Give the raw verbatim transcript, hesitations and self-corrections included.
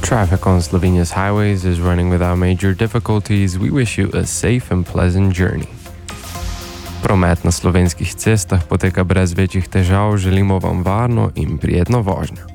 Traffic on Slovenia's highways is running without major difficulties. We wish you a safe and pleasant journey. Promet na slovenskih cestah poteka brez večjih težav. Želimo vam varno in prijetno vožnjo.